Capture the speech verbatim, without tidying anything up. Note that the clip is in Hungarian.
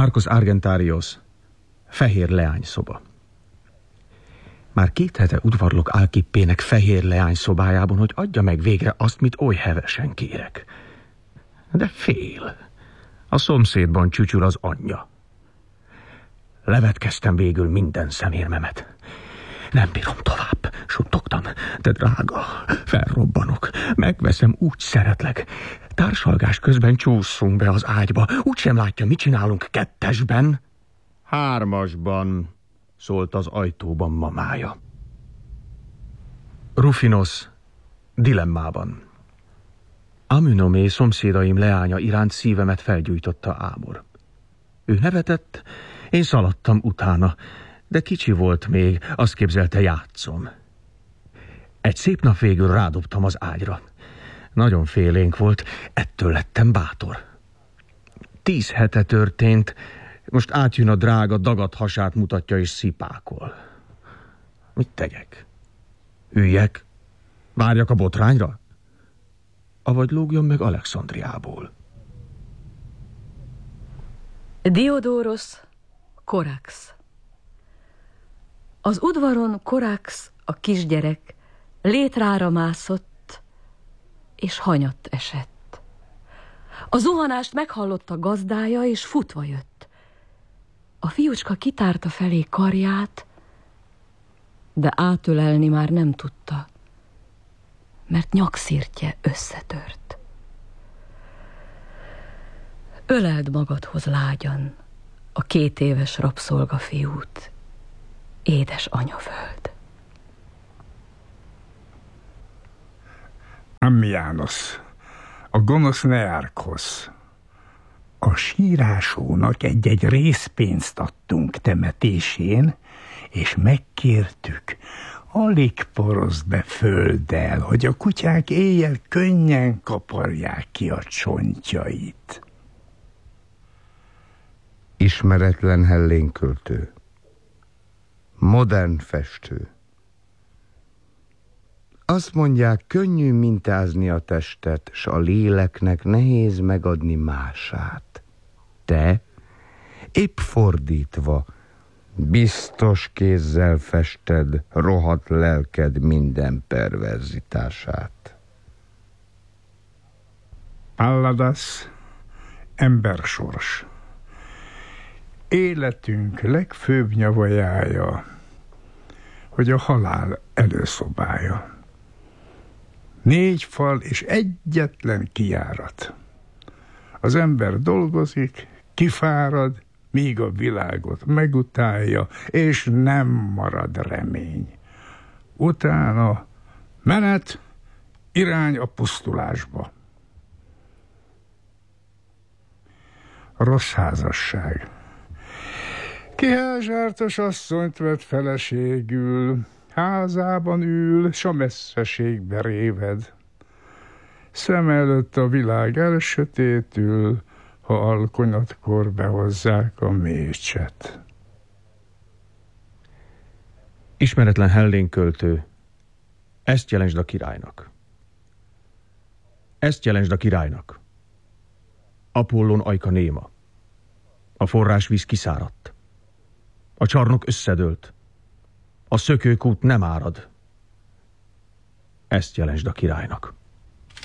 Arcos Argentarios, fehér leányszoba. Már két hete udvarlok Alkippének fehér leány szobájában, hogy adja meg végre azt, mit oly hevesen kérek. De fél. A szomszédban csücsül az anyja. Levetkeztem végül minden szemérmemet. Nem bírom tovább, suttogtam. De drága, felrobbanok. Megveszem, úgy szeretlek. Társalgás közben csúszunk be az ágyba. Úgy sem látja, mit csinálunk kettesben. Hármasban, szólt az ajtóban mamája. Rufinos dilemmában. Amünomé szomszédaim leánya iránt szívemet felgyújtotta ámor. Ő nevetett, én szaladtam utána, de kicsi volt még, azt képzelte, játszom. Egy szép nap végül rádobtam az ágyra. Nagyon félénk volt, ettől lettem bátor. Tíz hete történt, most átjön a drága, dagadt hasát mutatja és szipákol. Mit tegyek? Üljek? Várjak a botrányra? Avagy lógjon meg Alexandriából. Diodórosz Korax. Az udvaron Korax, a kisgyerek, létrára mászott, és hanyatt esett. A zuhanást meghallotta gazdája, és futva jött. A fiúcska kitárta felé karját, de átölelni már nem tudta, mert nyakszirtje összetört. Öleld magadhoz lágyan a két éves rabszolga fiút, édes anyaföld. Ammianos, a gonosz Nearkhoz. A sírásónak egy-egy részpénzt adtunk temetésén, és megkértük, alig porozd be földdel, hogy a kutyák éjjel könnyen kaparják ki a csontjait. Ismeretlen hellénköltő. Modern festő. Azt mondják, könnyű mintázni a testet, s a léleknek nehéz megadni mását. Te, épp fordítva, biztos kézzel fested rohadt lelked minden perverzitását. Palladas, embersors. Életünk legfőbb nyavajája, hogy a halál előszobája. Négy fal és egyetlen kijárat. Az ember dolgozik, kifárad, míg a világot megutálja, és nem marad remény. Utána menet, irány a pusztulásba. Rossz házasság. Kiházsártos asszonyt vett feleségül, házában ül, s a messzeségbe réved. Szem előtt a világ elsötétül, ha alkonyatkor behozzák a mécset. Ismeretlen hellénköltő, ezt jelentsd a királynak. Ezt jelentsd a királynak. Apollón ajka néma. A forrásvíz kiszáradt. A csarnok összedőlt. A szökőkút nem árad. Ezt jelentsd a királynak.